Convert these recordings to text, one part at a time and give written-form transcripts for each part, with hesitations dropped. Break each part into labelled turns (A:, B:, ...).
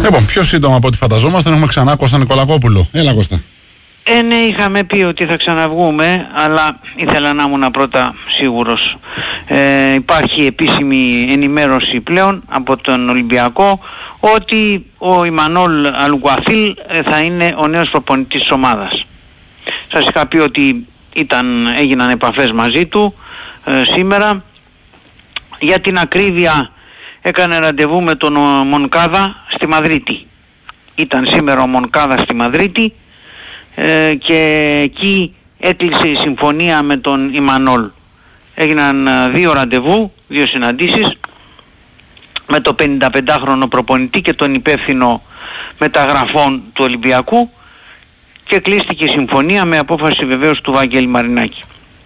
A: Λοιπόν, πιο σύντομα από ό,τι φανταζόμασταν, έχουμε ξανά Κώστα Νικολακόπουλο. Έλα Κώστα.
B: Ναι, είχαμε πει ότι θα ξαναβγούμε, αλλά ήθελα να ήμουν πρώτα σίγουρος. Υπάρχει επίσημη ενημέρωση πλέον από τον Ολυμπιακό ότι ο Ιμανόλ Αλγκουαθίλ θα είναι ο νέος προπονητής της ομάδας. Σας είχα πει ότι έγιναν επαφές μαζί του σήμερα. Για την ακρίβεια έκανε ραντεβού με τον Μονκάδα στη Μαδρίτη. Ήταν σήμερα ο Μονκάδα στη Μαδρίτη και εκεί έκλεισε η συμφωνία με τον Ιμανόλ. Έγιναν 2 ραντεβού, 2 συναντήσεις με το 55χρονο προπονητή και τον υπεύθυνο μεταγραφών του Ολυμπιακού και κλείστηκε η συμφωνία με απόφαση βεβαίως του Βαγγέλη Μαρινάκη.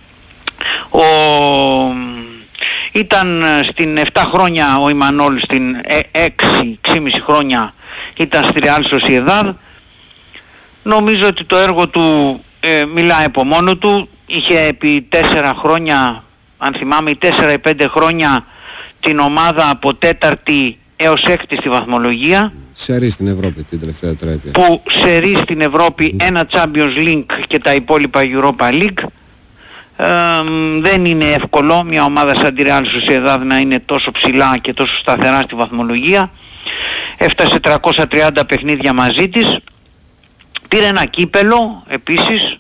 B: Ήταν στην 7 χρόνια ο Ιμανόλ, στην 6,5 χρόνια ήταν στη Real Sociedad. Νομίζω ότι το έργο του μιλάει από μόνο του. Είχε επί 4 χρόνια, αν θυμάμαι, 4 ή 5 χρόνια την ομάδα από 4η έως 6η στη βαθμολογία.
C: Σερί στην Ευρώπη την τελευταία τετραετία.
B: Που σερί στην Ευρώπη, ένα Champions League και τα υπόλοιπα Europa League. Δεν είναι εύκολο μια ομάδα σαν τη Real Sociedad να είναι τόσο ψηλά και τόσο σταθερά στη βαθμολογία. Έφτασε 330 παιχνίδια μαζί της. Πήρε ένα κύπελο επίσης.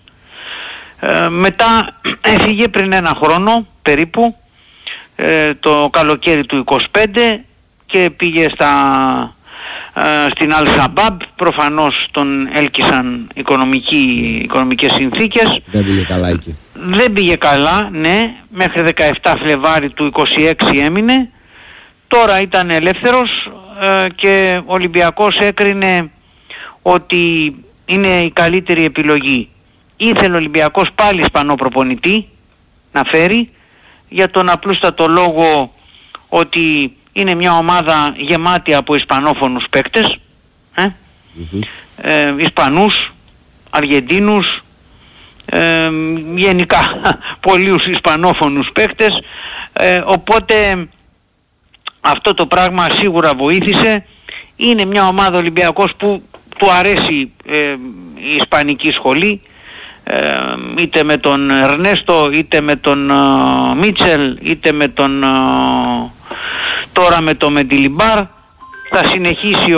B: Μετά έφυγε πριν 1 χρόνο περίπου, το καλοκαίρι του 25, και πήγε στην Al-Shabaab. Προφανώς τον έλκυσαν οικονομικές συνθήκες.
C: Δεν πήγε καλά εκεί.
B: Δεν πήγε καλά, ναι, μέχρι 17 Φλεβάρι του 26 έμεινε. Τώρα ήταν ελεύθερος και ο Ολυμπιακός έκρινε ότι είναι η καλύτερη επιλογή. Ήθελε ο Ολυμπιακός πάλι Ισπανό προπονητή να φέρει, για τον απλούστατο λόγο ότι είναι μια ομάδα γεμάτη από Ισπανόφωνους παίκτες, Ισπανούς, Αργεντίνους, γενικά πολλούς Ισπανόφωνους παίκτες, οπότε αυτό το πράγμα σίγουρα βοήθησε. Είναι μια ομάδα Ολυμπιακός που του αρέσει η Ισπανική σχολή, είτε με τον Ερνέστο, είτε με τον Μίτσελ, είτε με τον τώρα με το Μεντιλιμπάρ. Θα συνεχίσει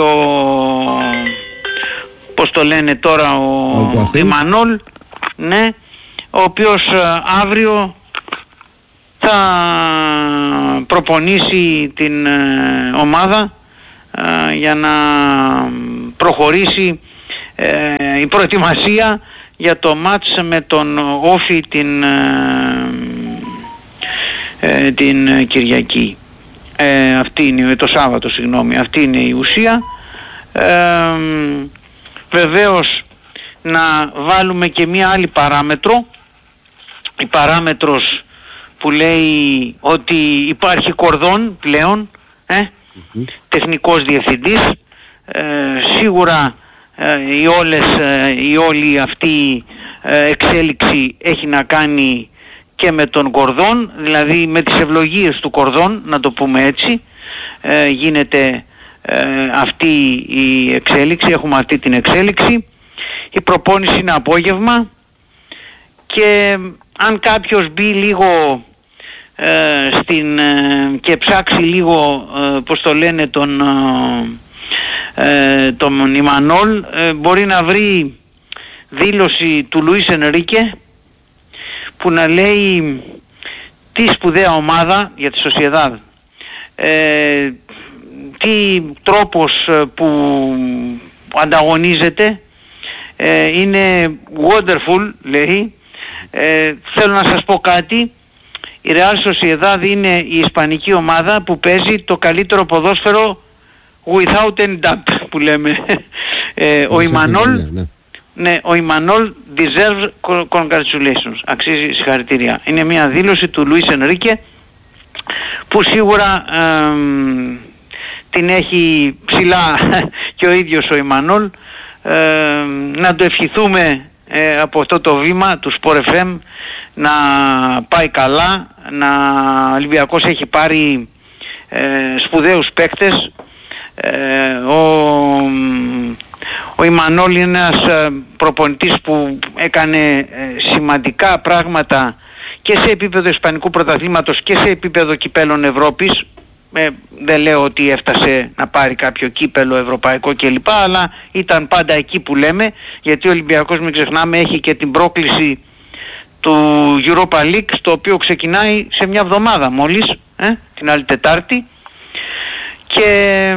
B: πώς το λένε τώρα, ο Ιμανόλ, ναι, ο οποίος αύριο θα προπονήσει την ομάδα για να προχωρήσει η προετοιμασία για το μάτς με τον Όφι την Κυριακή. Αυτή είναι, το Σάββατο, συγγνώμη. Αυτή είναι η ουσία. Βεβαίως να βάλουμε και μία άλλη παράμετρο. Η παράμετρος που λέει ότι υπάρχει Κορδόν πλέον, τεχνικός διευθυντής. Σίγουρα η όλη αυτή εξέλιξη έχει να κάνει και με τον Κορδόν, δηλαδή με τις ευλογίες του Κορδόν, να το πούμε έτσι, γίνεται αυτή η εξέλιξη, έχουμε αυτή την εξέλιξη. Η προπόνηση είναι απόγευμα και αν κάποιος μπει λίγο και ψάξει λίγο, πώς το λένε, τον Ιμανόλ, μπορεί να βρει δήλωση του Λουίς Ενρίκε που να λέει τι σπουδαία ομάδα για τη Σοσιεδάδ, τι τρόπος που ανταγωνίζεται, είναι wonderful, λέει. Θέλω να σας πω κάτι, η Real Sociedad είναι η ισπανική ομάδα που παίζει το καλύτερο ποδόσφαιρο without any doubt, που λέμε. Ο Ιμανόλ, ναι, ο Ιμανόλ deserves congratulations, αξίζει συγχαρητήρια. Είναι μια δήλωση του Λουίς Ενρίκε που σίγουρα την έχει ψηλά και ο ίδιος ο Ιμανόλ. Να το ευχηθούμε από αυτό το βήμα του Sport FM να πάει καλά. Ο Ολυμπιακός έχει πάρει σπουδαίους παίκτες. Ο Ιμανόλ είναι ένας προπονητής που έκανε σημαντικά πράγματα και σε επίπεδο Ισπανικού Πρωταθλήματος και σε επίπεδο κυπέλλων Ευρώπης. Δεν λέω ότι έφτασε να πάρει κάποιο κύπελλο ευρωπαϊκό κλπ, αλλά ήταν πάντα εκεί που λέμε, γιατί ο Ολυμπιακός, μην ξεχνάμε, έχει και την πρόκληση του Europa League, το οποίο ξεκινάει σε μια εβδομάδα μόλις, την άλλη Τετάρτη, και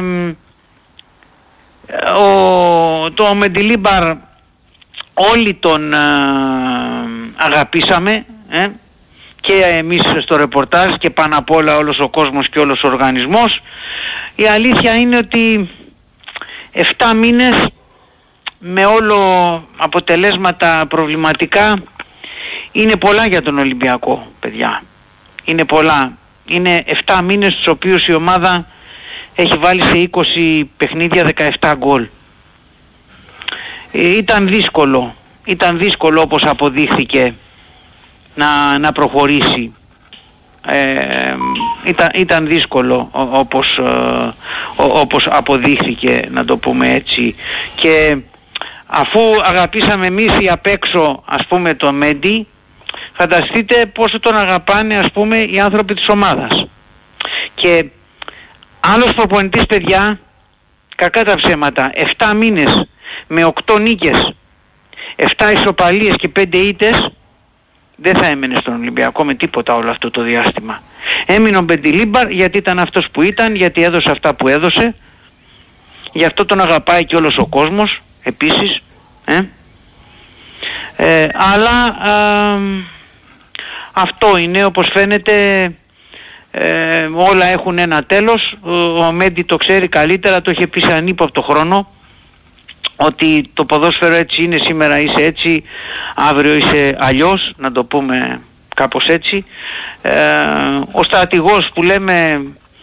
B: το Μεντιλίμπαρ όλοι τον αγαπήσαμε, και εμείς στο ρεπορτάζ και πάνω απ' όλα όλος ο κόσμος και όλος ο οργανισμός. Η αλήθεια είναι ότι 7 μήνες με όλο αποτελέσματα προβληματικά είναι πολλά για τον Ολυμπιακό, παιδιά. Είναι πολλά. Είναι 7 μήνες στους οποίους η ομάδα έχει βάλει σε 20 παιχνίδια 17 γκολ. Ήταν δύσκολο όπως αποδείχθηκε να προχωρήσει. Ήταν δύσκολο όπως αποδείχθηκε, να το πούμε έτσι, και αφού αγαπήσαμε εμείς οι απ' έξω, ας πούμε, το Μέντι, φανταστείτε πόσο τον αγαπάνε, ας πούμε, οι άνθρωποι της ομάδας. Και άλλος προπονητής, παιδιά, κακά τα ψέματα, 7 μήνες με 8 νίκες, 7 ισοπαλίες και 5 ήττες, δεν θα έμενε στον Ολυμπιακό με τίποτα όλο αυτό το διάστημα. Έμεινε ο Μεντιλίμπαρ γιατί ήταν αυτός που ήταν, γιατί έδωσε αυτά που έδωσε, γι' αυτό τον αγαπάει και όλος ο κόσμος επίσης, αλλά αυτό είναι, όπως φαίνεται, όλα έχουν ένα τέλος. Ο Μέντι το ξέρει καλύτερα, το είχε πει σε ανύποπτο χρόνο, ότι το ποδόσφαιρο έτσι είναι, σήμερα είσαι έτσι, αύριο είσαι αλλιώς, να το πούμε κάπως έτσι. Ο στρατηγός που λέμε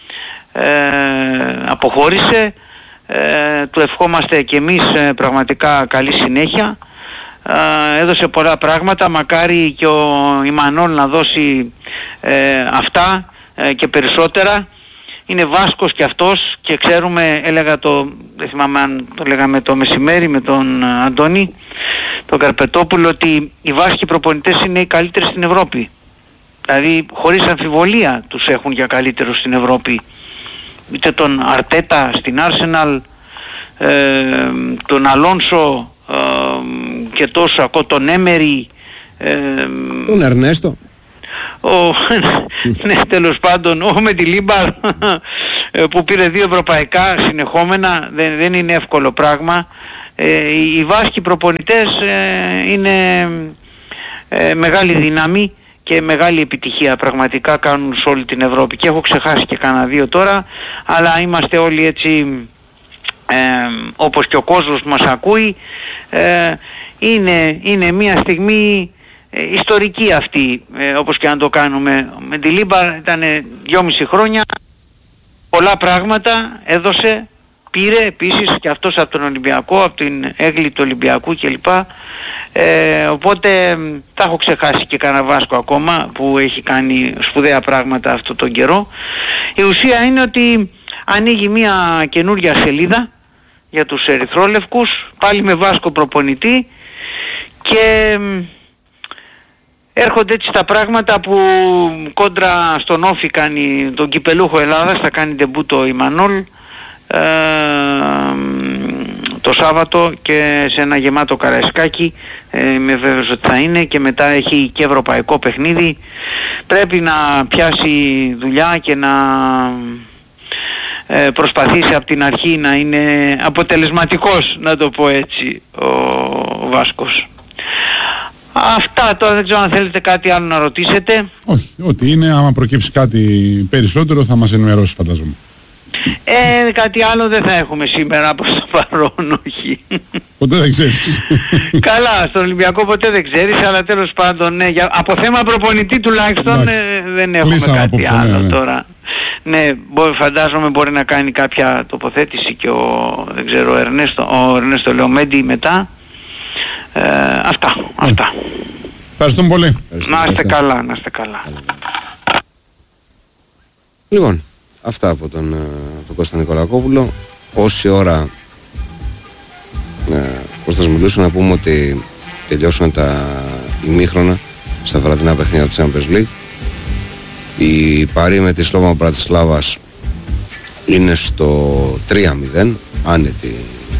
B: αποχώρησε, του ευχόμαστε και εμείς πραγματικά καλή συνέχεια. Έδωσε πολλά πράγματα, μακάρι και ο Ιμανόλ να δώσει αυτά και περισσότερα. Είναι Βάσκος και αυτός, και ξέρουμε, δεν θυμάμαι αν το λέγαμε το μεσημέρι με τον Αντώνη, τον Καρπετόπουλο, ότι οι Βάσκοι προπονητές είναι οι καλύτεροι στην Ευρώπη. Δηλαδή χωρίς αμφιβολία τους έχουν για καλύτερους στην Ευρώπη. Είτε τον Αρτέτα στην Arsenal, τον Αλόνσο, και τόσο ακόμα τον Έμερι,
C: τον Ερνέστο.
B: Ναι, τέλος πάντων, ο Μεντιλίμπαρ που πήρε 2 ευρωπαϊκά συνεχόμενα, δεν είναι εύκολο πράγμα. Οι Βάσκοι προπονητές είναι μεγάλη δύναμη και μεγάλη επιτυχία, πραγματικά κάνουν σε όλη την Ευρώπη, και έχω ξεχάσει και κάνα 2 τώρα, αλλά είμαστε όλοι έτσι, όπως και ο κόσμος που μας ακούει, είναι μια στιγμή ιστορική αυτή, όπως και αν το κάνουμε. Με τη Λίμπα ήταν 2,5 χρόνια, πολλά πράγματα έδωσε, πήρε επίσης και αυτός από τον Ολυμπιακό, από την έγκλη του Ολυμπιακού κλπ. Οπότε τα έχω ξεχάσει και κανένα Βάσκο ακόμα που έχει κάνει σπουδαία πράγματα αυτόν τον καιρό. Η ουσία είναι ότι ανοίγει μια καινούρια σελίδα για τους ερυθρόλευκους, πάλι με Βάσκο προπονητή, και έρχονται έτσι τα πράγματα που κόντρα στον Όφη κάνει, τον κυπελούχο Ελλάδας, θα κάνει ντεμπούτο η Μανόλ το Σάββατο, και σε ένα γεμάτο Καραϊσκάκι, με βέβαιος ότι θα είναι, και μετά έχει και ευρωπαϊκό παιχνίδι. Πρέπει να πιάσει δουλειά και να προσπαθήσει από την αρχή να είναι αποτελεσματικός, να το πω έτσι, ο Βάσκος. Αυτά τώρα, δεν ξέρω αν θέλετε κάτι άλλο να ρωτήσετε.
A: Όχι, ό,τι είναι, άμα προκύψει κάτι περισσότερο θα μας ενημερώσει, φαντάζομαι.
B: Κάτι άλλο δεν θα έχουμε σήμερα προς το παρόν, όχι.
A: Ποτέ δεν ξέρεις.
B: Καλά, στον Ολυμπιακό ποτέ δεν ξέρεις, αλλά τέλος πάντων, ναι, από θέμα προπονητή τουλάχιστον δεν έχουμε κάτι άλλο τώρα. Ναι, φαντάζομαι μπορεί να κάνει κάποια τοποθέτηση και δεν ξέρω, ο Ερνέστο Λεωμέντι μετά. Αυτά.
A: Ευχαριστούμε πολύ.
B: Να είστε καλά.
C: Λοιπόν, αυτά από τον Κώστα Νικολακόπουλο. Όση ώρα πώς θα σας μιλήσω, να πούμε ότι τελειώσαν τα ημίχρονα στα βραδινά παιχνίδια του Champions League. Η Παρί με τη Σλόβα Μπρατισλάβας είναι στο 3-0, άνετη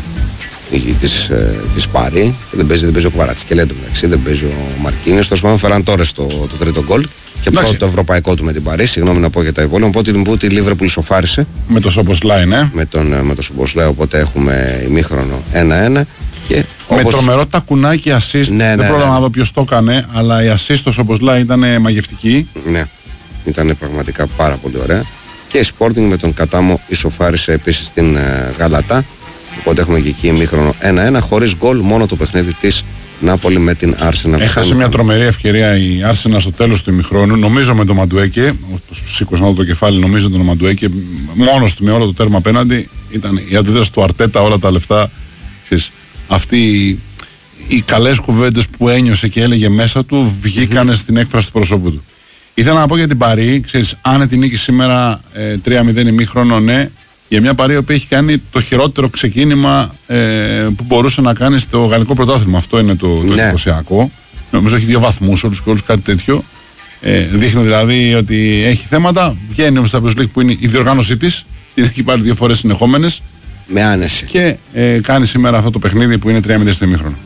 C: της Παρί. Δεν παίζει ο Κβαρατσχέλια, δεν παίζει ο Μαρκίνιος. Τέλος πάντων, Φεράν Τόρες το τρίτο γκολ και πρώτο το ευρωπαϊκό του με την Παρί. Συγγνώμη να πω για τα υπόλοιπα. Οπότε η Λίβερπουλ ισοφάρισε
A: με το Σομποσλάι, ναι.
C: Με το Σομποσλάι, οπότε έχουμε ημίχρονο 1-1. Και
A: με τρομερότητα κουνάκι assist. Δεν πρόλαβα να δω ποιος το έκανε, αλλά η assist στο Σομποσλάι ήταν μαγευτική.
C: Ναι, ήταν πραγματικά πάρα πολύ ωραία. Και η Sporting με τον Κατάμο ισοφάρισε επίσης την Γαλατά. Οπότε έχουμε και εκεί ημίχρονο 1-1, χωρίς γκολ, μόνο το παιχνίδι της Νάπολη με την Arsenal.
A: Έχασε μια τρομερή ευκαιρία η Arsenal στο τέλος του ημιχρόνου, νομίζω με τον Μαντουέκε. Σήκωσε να δω το κεφάλι, νομίζω τον Μαντουέκε. Μόνος του με όλο το τέρμα απέναντι. Ήταν η αντίδραση του Αρτέτα, όλα τα λεφτά. Αυτοί οι καλές κουβέντες που ένιωσε και έλεγε μέσα του βγήκανε στην έκφραση του προσώπου του. Ήθελα να πω για την Παρί, ξέρεις, άνετη νίκη σήμερα 3-0 ημίχρονο, ναι. Για μια Παρί που έχει κάνει το χειρότερο ξεκίνημα που μπορούσε να κάνει στο γαλλικό πρωτάθλημα. Αυτό είναι το εντυπωσιακό. Νομίζω έχει 2 βαθμούς όλους και όλους, κάτι τέτοιο. Δείχνει δηλαδή ότι έχει θέματα. Βγαίνει όμως στα Champions League που είναι η διοργάνωσή της. Την έχει πάρει 2 φορές συνεχόμενες.
C: Με άνεση.
A: Και κάνει σήμερα αυτό το παιχνίδι που είναι 3-0 στο ημίχρονο.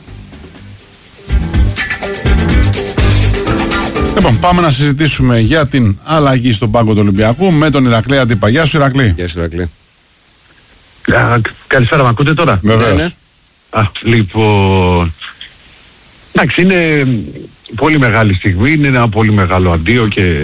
A: Λοιπόν, πάμε να συζητήσουμε για την αλλαγή στον πάγκο του Ολυμπιακού με τον Ηρακλή Αντίπα. Γεια σου, Ηρακλή.
C: Γεια σου, Ηρακλή.
D: Καλησπέρα, με ακούτε τώρα?
A: Βεβαίως.
D: Λοιπόν, εντάξει, είναι πολύ μεγάλη στιγμή, είναι ένα πολύ μεγάλο αντίο και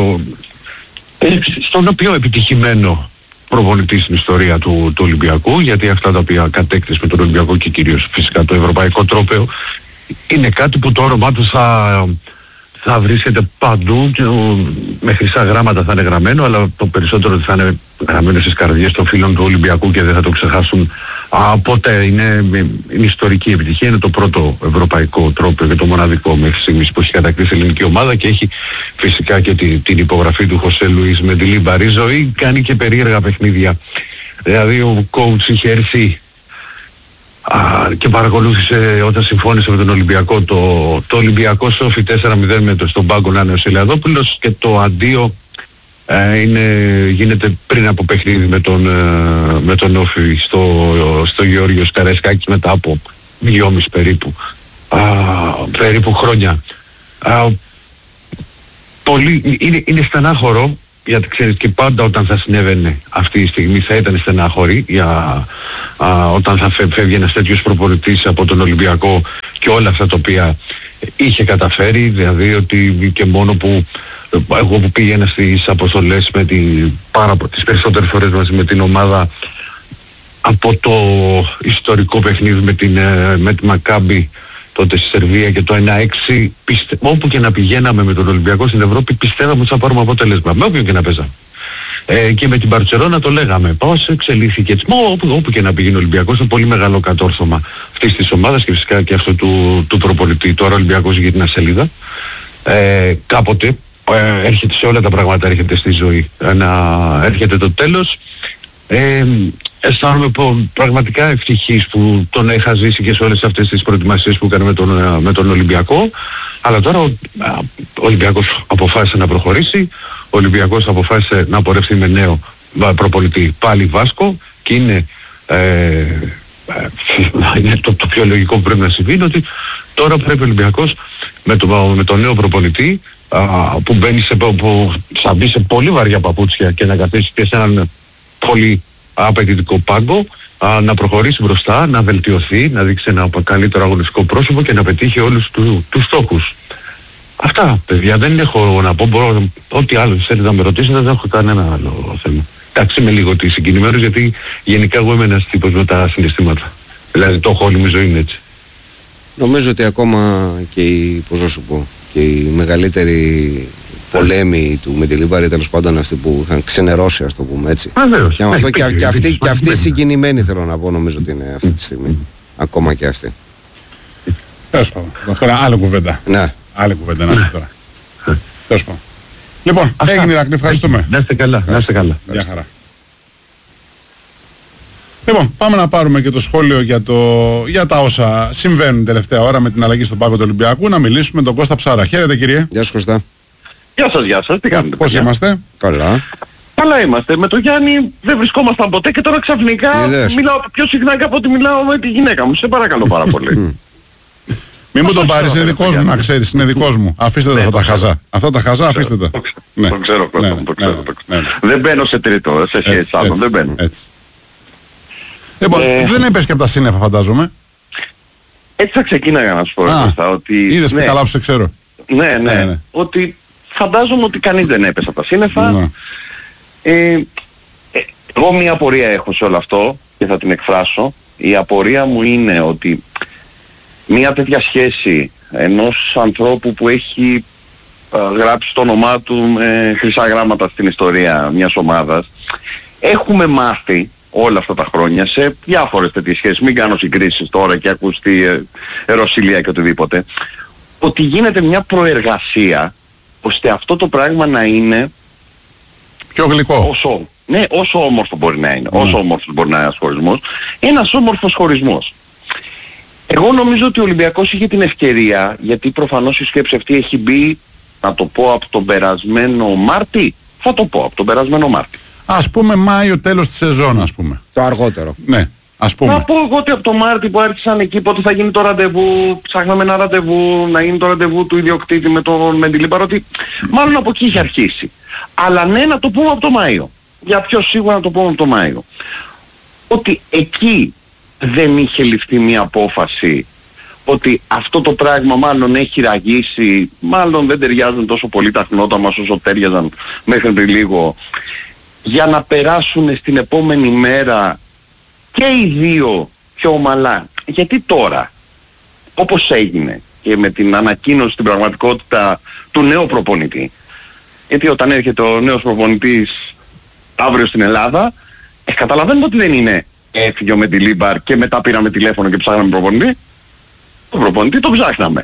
D: στον οποίο επιτυχημένο προπονητή στην ιστορία του Ολυμπιακού, γιατί αυτά τα οποία κατέκτησε με τον Ολυμπιακό και κυρίως φυσικά το ευρωπαϊκό τρόπαιο είναι κάτι που το όνομά του θα βρίσκεται παντού και με χρυσά γράμματα θα είναι γραμμένο, αλλά το περισσότερο θα είναι γραμμένο στις καρδιές των φίλων του Ολυμπιακού και δεν θα το ξεχάσουν ποτέ. Είναι ιστορική επιτυχία, είναι το πρώτο ευρωπαϊκό τρόπαιο και το μοναδικό μέχρι στιγμής που έχει κατακτήσει η ελληνική ομάδα και έχει φυσικά και την υπογραφή του Χωσέ Λουίς με τη Λιμπαρίζο ή κάνει και περίεργα παιχνίδια. Δηλαδή ο coach είχε έρθει και παρακολούθησε όταν συμφώνησε με τον Ολυμπιακό το Ολυμπιακό Σόφι 4-0 στον πάγκο να είναι ο Σιλιαδόπουλος και το αντίο γίνεται πριν από παιχνίδι με τον Όφι στο Γεώργιο Καραϊσκάκης μετά από 2,5 περίπου χρόνια. Είναι στενάχωρο, γιατί ξέρεις και πάντα όταν θα συνέβαινε αυτή η στιγμή θα ήταν στενάχωρη όταν θα φεύγει ένας τέτοιος προπονητής από τον Ολυμπιακό και όλα αυτά τα οποία είχε καταφέρει, δηλαδή ότι και μόνο που εγώ που πήγαινα στις αποστολές τις περισσότερες φορές μαζί με την ομάδα από το ιστορικό παιχνίδι με τη Μακάμπι τότε στη Σερβία και το 1-6 όπου και να πηγαίναμε με τον Ολυμπιακό στην Ευρώπη πιστεύαμε ότι θα πάρουμε αποτέλεσμα με όποιον και να παίζαμε. Και με την Μπαρτσελόνα το λέγαμε πώς εξελίχθηκε έτσι, όπου και να πηγαίνει ο Ολυμπιακός είναι πολύ μεγάλο κατόρθωμα αυτής της ομάδας και φυσικά και αυτό του προπονητή. Τώρα ο Ολυμπιακός γίνει μια σελίδα κάποτε έρχεται σε όλα τα πράγματα, έρχεται στη ζωή έρχεται το τέλος. Αισθάνομαι πραγματικά ευτυχής που τον είχα ζήσει και σε όλες αυτές τις προετοιμασίες που έκανε με τον Ολυμπιακό, αλλά τώρα ο Ολυμπιακός αποφάσισε να προχωρήσει, ο Ολυμπιακός αποφάσισε να πορευτεί με νέο προπονητή πάλι Βάσκο και είναι το πιο λογικό που πρέπει να συμβεί είναι ότι τώρα πρέπει ο Ολυμπιακός με το νέο προπονητή που θα μπει σε πολύ βαριά παπούτσια και να καθίσει και σε έναν πολύ απαιτητικό πάγκο, να προχωρήσει μπροστά, να βελτιωθεί, να δείξει ένα καλύτερο αγωνιστικό πρόσωπο και να πετύχει όλους τους στόχους. Αυτά, παιδιά, δεν έχω να πω, ό,τι άλλο θέλετε να με ρωτήσετε, δεν έχω κανένα άλλο θέμα. Εντάξει, είμαι λίγο συγκινημένος γιατί γενικά εγώ είμαι ένας τύπος με τα συναισθήματα. Δηλαδή το έχω όλη μου ζωή είναι έτσι.
C: Νομίζω ότι ακόμα και η μεγαλύτερη πολέμη του με τη Λίμπαρη τέλος πάντων αυτοί που είχαν ξενερώσει, ας το πούμε έτσι. Και αυτή συγκινημένη θέλω να πω, νομίζω ότι είναι αυτή τη στιγμή. Ακόμα και αυτή.
A: Τέλος πάντων. Άλλη κουβέντα.
C: Ναι.
A: Άλλη κουβέντα να έρθει τώρα. Τέλος πάντων. Λοιπόν, έγινε Ηρακλή, ευχαριστούμε.
D: Να είστε καλά.
A: Γεια χαρά. Λοιπόν, πάμε να πάρουμε και το σχόλιο για τα όσα συμβαίνουν τελευταία ώρα με την αλλαγή στον πάγκο του Ολυμπιακού. Να μιλήσουμε με τον Κώστα Ψάρα. Χαίρετε, κύριε.
C: Γεια σας, Κώστα.
E: Γεια σας, τι κάνετε?
A: Πώς είμαστε?
C: Καλά.
E: Καλά είμαστε. Με τον Γιάννη δεν βρισκόμασταν ποτέ και τώρα ξαφνικά μιλάω πιο συχνά από ό,τι μιλάω με τη γυναίκα μου. Σε παρακαλώ πάρα πολύ.
A: Μην μου τον πάρεις, είναι δικός μου, να ξέρεις, είναι δικός μου. Αφήστε τα αυτά τα χαζά. Αυτά τα χαζά αφήστε τα.
E: Το ξέρω, δεν μπαίνω σε τρίτο, σε σχέση άλλων, δεν μπαίνω.
A: Λοιπόν, δεν έπαιζε και από τα σύννεφα, φαντάζομαι.
E: Έτσι θα ξεκίναγα να σου πω, ότι...
A: Είδες που καλά που σε ξέρω.
E: Ναι, ότι φαντάζομαι ότι κανείς δεν έπεσε από τα σύννεφα. Εγώ μια απορία έχω σε όλο αυτό και θα την εκφράσω. Η απορία μου είναι ότι μια τέτοια σχέση ενός ανθρώπου που έχει γράψει το όνομά του με χρυσά γράμματα στην ιστορία μιας ομάδας, έχουμε μάθει όλα αυτά τα χρόνια σε διάφορες τέτοιες σχέσεις, μην κάνω συγκρίσεις τώρα και ακουστεί ερωσιλία και οτιδήποτε, ότι γίνεται μια προεργασία ώστε αυτό το πράγμα να είναι
A: πιο γλυκό.
E: Όσο όμορφο μπορεί να είναι, όσο όμορφος μπορεί να είναι ένας χωρισμός, ένας όμορφος χωρισμός. Εγώ νομίζω ότι ο Ολυμπιακός είχε την ευκαιρία, γιατί προφανώς η σκέψη αυτή έχει μπει, να το πω από τον περασμένο Μάρτι,
A: Ας πούμε Μάιο, τέλος της σεζόν, ας πούμε.
C: Το αργότερο.
A: Ναι, ας πούμε.
E: Να πω εγώ ότι από το Μάρτι που άρχισαν εκεί, πότε θα γίνει το ραντεβού, ψάχναμε ένα ραντεβού, να γίνει το ραντεβού του ιδιοκτήτη με τον Μεντιλίμπαρ, ότι μάλλον από εκεί είχε αρχίσει. Αλλά ναι, να το πούμε από το Μάιο. Για πιο σίγουρα να το πούμε από το Μάιο. Ότι εκεί δεν είχε ληφθεί μια απόφαση ότι αυτό το πράγμα μάλλον έχει ραγίσει, μάλλον δεν ταιριάζουν τόσο πολύ τα χνότα μας όσο ταιριάζαν μέχρι πριν λίγο, για να περάσουν στην επόμενη μέρα και οι δύο πιο ομαλά. Γιατί τώρα, όπως έγινε και με την ανακοίνωση στην πραγματικότητα του νέου προπονητή, γιατί όταν έρχεται ο νέος προπονητής αύριο στην Ελλάδα, καταλαβαίνουμε ότι δεν είναι έφυγε ο Μεντιλίμπαρ και μετά πήραμε τηλέφωνο και ψάχναμε προπονητή. Το προπονητή το ψάχναμε.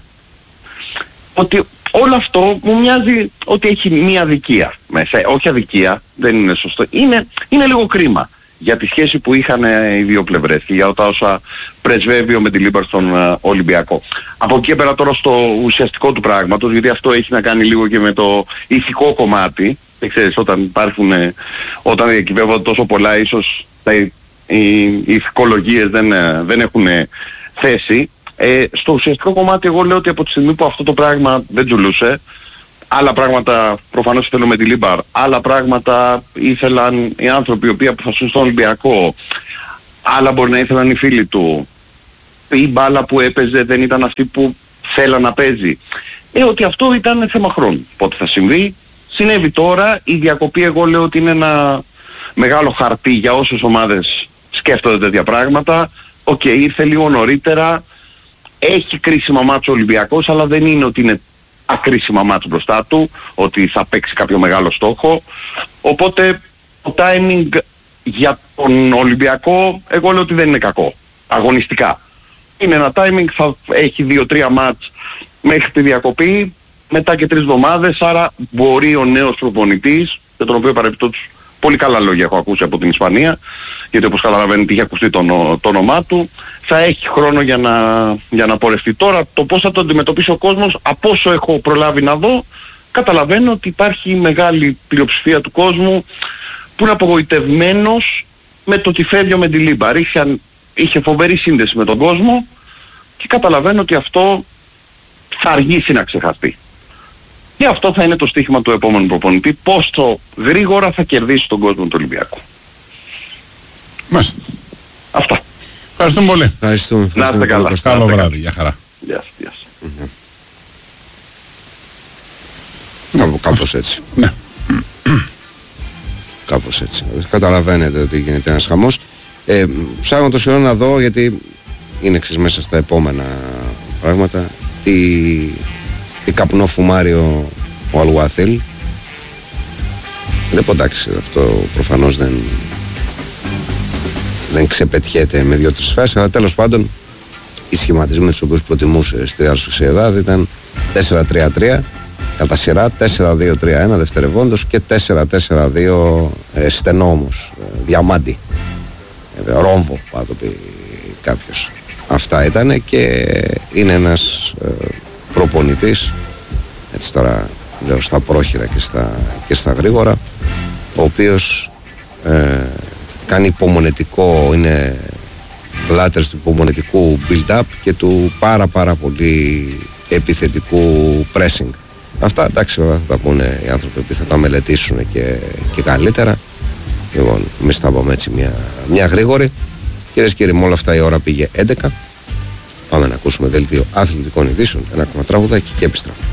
E: Ότι όλο αυτό μου μοιάζει ότι έχει μία αδικία μέσα. Όχι αδικία, δεν είναι σωστό. Είναι λίγο κρίμα για τη σχέση που είχαν οι δύο πλευρές και για τα όσα πρεσβεύει ο Μεντιλίμπαρ στον Ολυμπιακό. Από εκεί πέρα τώρα στο ουσιαστικό του πράγματος, γιατί αυτό έχει να κάνει λίγο και με το ηθικό κομμάτι. Δεν ξέρεις, όταν διακυβεύονται τόσο πολλά, ίσως οι ηθικολογίες δεν έχουν θέση. Στο ουσιαστικό κομμάτι εγώ λέω ότι από τη στιγμή που αυτό το πράγμα δεν τζουλούσε, άλλα πράγματα προφανώς ήθελε με τη Λίμπαρ, άλλα πράγματα ήθελαν οι άνθρωποι οι οποίοι αποφασίσουν στον Ολυμπιακό, άλλα μπορεί να ήθελαν οι φίλοι του, η μπάλα που έπαιζε δεν ήταν αυτή που θέλαν να παίζει. Ότι αυτό ήταν θέμα χρόνου. Πότε θα συμβεί? Συνέβη τώρα. Η διακοπή εγώ λέω ότι είναι ένα μεγάλο χαρτί για όσες ομάδες σκέφτονται τέτοια πράγματα. Ήρθε λίγο νωρίτερα. Έχει κρίσιμα μάτς ο Ολυμπιακός, αλλά δεν είναι ότι είναι ακρίσιμα μάτς μπροστά του, ότι θα παίξει κάποιο μεγάλο στόχο. Οπότε το timing για τον Ολυμπιακό εγώ λέω ότι δεν είναι κακό, αγωνιστικά. Είναι ένα timing, θα έχει 2-3 μάτς μέχρι τη διακοπή, μετά και 3 εβδομάδες, άρα μπορεί ο νέος προπονητής, για τον οποίο παρεπιπτόντως πολύ καλά λόγια έχω ακούσει από την Ισπανία, γιατί όπως καταλαβαίνετε είχε ακουστεί το όνομά του, θα έχει χρόνο για να πορευτεί. Τώρα το πώς θα το αντιμετωπίσει ο κόσμος, από όσο έχω προλάβει να δω, καταλαβαίνω ότι υπάρχει μεγάλη πλειοψηφία του κόσμου που είναι απογοητευμένος με το ότι φεύγει ο Μεντιλίμπαρ. Είχε φοβερή σύνδεση με τον κόσμο και καταλαβαίνω ότι αυτό θα αργήσει να ξεχαστεί. Και αυτό θα είναι το στοίχημα του επόμενου προπονητή, πόσο γρήγορα θα κερδίσει τον κόσμο του Ολυμπιακού.
A: Μάλιστα.
E: Αυτά.
A: Ευχαριστούμε πολύ.
C: Ευχαριστούμε.
E: Να είστε καλά.
A: Καλό βράδυ. Γεια χαρά.
E: Γεια σας.
C: Κάπως έτσι.
A: Ναι.
C: Κάπως έτσι. Καταλαβαίνετε ότι γίνεται ένας χαμός. Ψάχνω το σειρό να δω, γιατί είναι μέσα στα επόμενα πράγματα, τι καπνό φουμάρει ο Αλουάθελ. Δεν πω εντάξει, αυτό προφανώς δεν ξεπετιέται με 2-3 φάσεις, αλλά τέλος πάντων οι σχηματισμοί τους οποίους προτιμούσε στη Real Sociedad ήταν 4-3-3 κατά σειρά, 4-2-3-1 δευτερευόντως και 4-4-2 στενό όμως, διαμάντι. ρόμβο, θα το πει κάποιος. Αυτά ήτανε και είναι ένας προπονητής, έτσι τώρα λέω στα πρόχειρα και στα γρήγορα, ο οποίος κάνει υπομονετικό, είναι λάτρες του υπομονετικού build-up και του πάρα πολύ επιθετικού pressing. Αυτά εντάξει θα τα πούνε οι άνθρωποι που θα τα μελετήσουν και καλύτερα. Λοιπόν, εμείς τα πάμε έτσι μια γρήγορη. Κυρίες και κύριοι, με όλα αυτά η ώρα πήγε 11. Πάμε να ακούσουμε δελτίο αθλητικών ειδήσεων, ένα ακόμα τραγουδάκι και επιστρέφουμε.